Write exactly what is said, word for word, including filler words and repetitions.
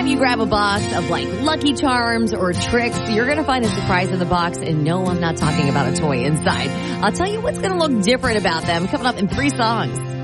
you grab a box of like Lucky Charms or Tricks, you're going to find a surprise in the box. And no, I'm not talking about a toy inside. I'll tell you what's going to look different about them coming up in three songs.